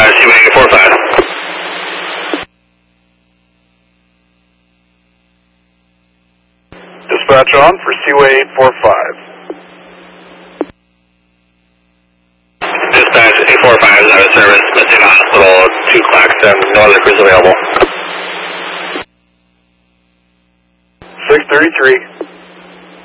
Seaway 845. Dispatch on for Seaway 845. Dispatch 845 is out of service, missing hospital, 2 Claxton, no other crews available. 633.